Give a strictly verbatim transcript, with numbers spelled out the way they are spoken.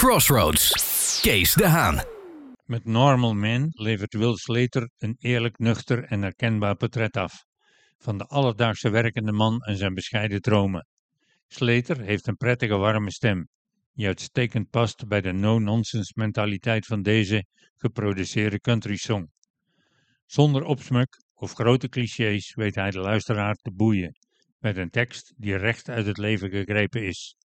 Crossroads. Kees de Haan. Met Normal Man levert Will Slater een eerlijk, nuchter en herkenbaar portret af van de alledaagse werkende man en zijn bescheiden dromen. Slater heeft een prettige warme stem, die uitstekend past bij de no-nonsense mentaliteit van deze geproduceerde country song. Zonder opsmuk of grote clichés weet hij de luisteraar te boeien, met een tekst die recht uit het leven gegrepen is.